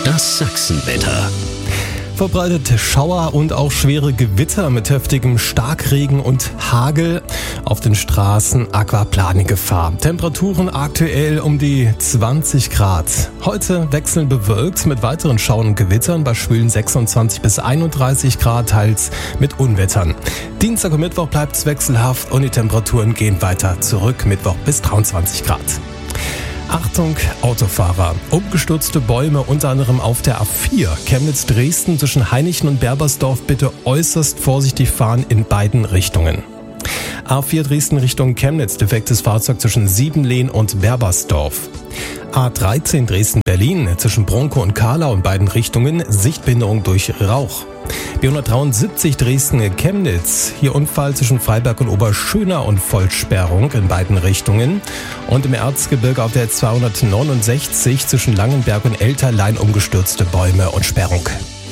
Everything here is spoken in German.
Das Sachsenwetter. Verbreitete Schauer und auch schwere Gewitter mit heftigem Starkregen und Hagel. Auf den Straßen Aquaplaning-Gefahr. Temperaturen aktuell um die 20 Grad. Heute wechselnd bewölkt mit weiteren Schauern und Gewittern bei schwülen 26 bis 31 Grad, teils mit Unwettern. Dienstag und Mittwoch bleibt es wechselhaft und die Temperaturen gehen weiter zurück. Mittwoch bis 23 Grad. Achtung, Autofahrer. Umgestürzte Bäume unter anderem auf der A4 Chemnitz-Dresden zwischen Hainichen und Berbersdorf. Bitte äußerst vorsichtig fahren in beiden Richtungen. A4 Dresden Richtung Chemnitz, defektes Fahrzeug zwischen Siebenlehn und Berbersdorf. A13 Dresden-Berlin zwischen Bronco und Kahlau in beiden Richtungen, Sichtbehinderung durch Rauch. B173 Dresden-Chemnitz, hier Unfall zwischen Freiberg und Oberschöner und Vollsperrung in beiden Richtungen. Und im Erzgebirge auf der 269 zwischen Langenberg und Elterlein umgestürzte Bäume und Sperrung.